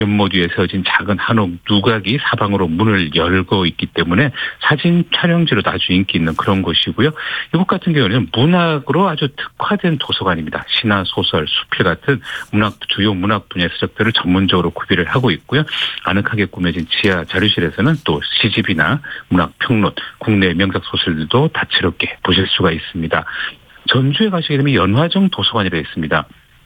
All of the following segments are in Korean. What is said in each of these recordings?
연못 위에 세워진 작은 한옥 누각이 사방으로 문을 열고 있기 때문에 사진 촬영지로도 아주 인기 있는 그런 곳이고요. 이곳 같은 경우는 문학으로 아주 특화된 도서관입니다. 시나 소설, 수필 같은 주요 문학 분야의 서적들을 전문적으로 구비를 하고 있고요. 아늑하게 꾸며진 지하 자료실에서는 또 시집이나 문학 평론, 국내 명작 소설들도 다채롭게 보실 수가 있습니다. 전주에 가시게 되면 연화정 도서관이라 있습니다.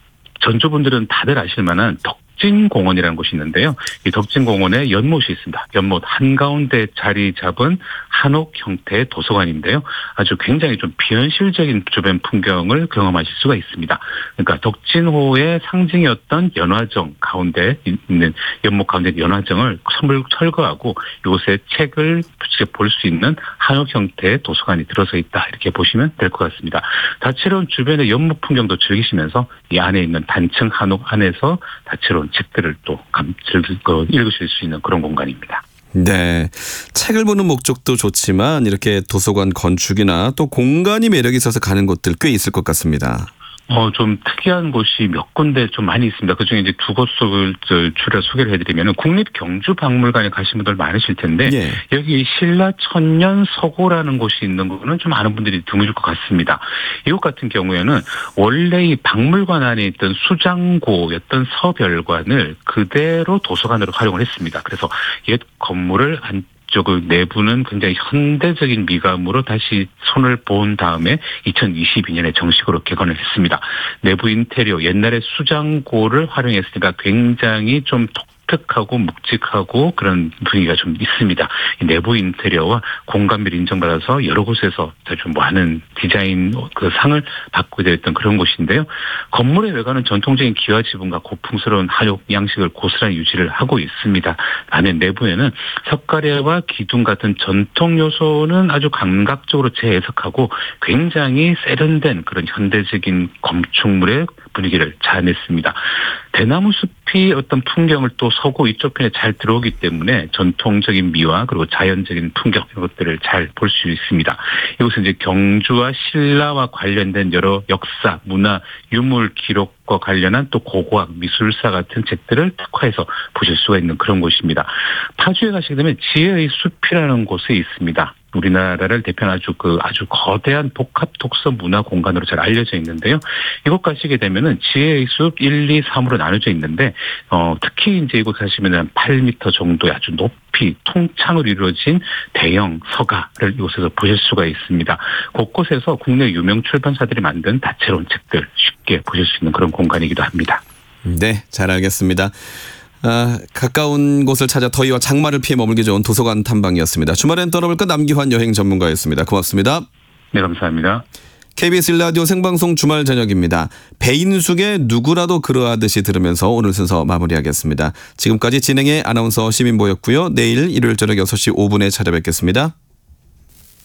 전주분들은 다들 아실 만한 덕진공원이라는 곳이 있는데요. 이 덕진공원에 연못이 있습니다. 연못 한가운데 자리 잡은 한옥 형태의 도서관인데요. 아주 굉장히 좀 비현실적인 주변 풍경을 경험하실 수가 있습니다. 그러니까 덕진호의 상징이었던 연화정 가운데 있는 연못 가운데 연화정을 철거하고 이곳에 책을 직접 볼 수 있는 한옥 형태의 도서관이 들어서 있다. 이렇게 보시면 될 것 같습니다. 다채로운 주변의 연못 풍경도 즐기시면서 이 안에 있는 단층 한옥 안에서 다채로운 책들을 또 읽으실 수 있는 그런 공간입니다. 네, 책을 보는 목적도 좋지만 이렇게 도서관 건축이나 또 공간이 매력이 있어서 가는 곳들 꽤 있을 것 같습니다. 좀 특이한 곳이 몇 군데 좀 많이 있습니다. 그중에 이제 두 곳을 추려 소개를 해드리면 국립경주박물관에 가신 분들 많으실 텐데 예. 여기 신라천년서고라는 곳이 있는 거는 좀 많은 분들이 드물 것 같습니다. 이곳 같은 경우에는 원래 이 박물관 안에 있던 수장고였던 서별관을 그대로 도서관으로 활용을 했습니다. 그래서 옛 건물을 내부는 굉장히 현대적인 미감으로 다시 손을 본 다음에 2022년에 정식으로 개관을 했습니다. 내부 인테리어 옛날의 수장고를 활용했으니까 굉장히 좀 독특하고 묵직하고 그런 분위기가 좀 있습니다. 이 내부 인테리어와 공간미를 인정받아서 여러 곳에서 아주 많은 디자인 그 상을 받고 되었던 그런 곳인데요. 건물의 외관은 전통적인 기와 지붕과 고풍스러운 한옥 양식을 고스란히 유지를 하고 있습니다. 안에 내부에는 석가래와 기둥 같은 전통 요소는 아주 감각적으로 재해석하고 굉장히 세련된 그런 현대적인 건축물의 분위기를 자아냈습니다. 대나무 숲이 어떤 풍경을 또 서고 이쪽 편에 잘 들어오기 때문에 전통적인 미와 그리고 자연적인 풍경 이런 것들을 잘 볼 수 있습니다. 이곳은 이제 경주와 신라와 관련된 여러 역사, 문화, 유물 기록과 관련한 또 고고학, 미술사 같은 책들을 특화해서 보실 수가 있는 그런 곳입니다. 파주에 가시게 되면 지혜의 숲이라는 곳에 있습니다. 우리나라를 대표하는 아주 거대한 복합 독서 문화 공간으로 잘 알려져 있는데요. 이곳 가시게 되면은 지혜의 숲 1, 2, 3으로 나눠져 있는데 특히 이제 이곳 가시면은 8m 정도의 아주 높이 통창으로 이루어진 대형 서가를 이곳에서 보실 수가 있습니다. 곳곳에서 국내 유명 출판사들이 만든 다채로운 책들 쉽게 보실 수 있는 그런 공간이기도 합니다. 네, 잘 알겠습니다. 가까운 곳을 찾아 더위와 장마를 피해 머물기 좋은 도서관 탐방이었습니다. 주말엔 떠나볼까 남기환 여행 전문가였습니다. 고맙습니다. 네, 감사합니다. KBS 1라디오 생방송 주말 저녁입니다. 배인숙의 누구라도 그러하듯이 들으면서 오늘 순서 마무리하겠습니다. 지금까지 진행의 아나운서 시민보였고요. 내일 일요일 저녁 6시 5분에 찾아뵙겠습니다.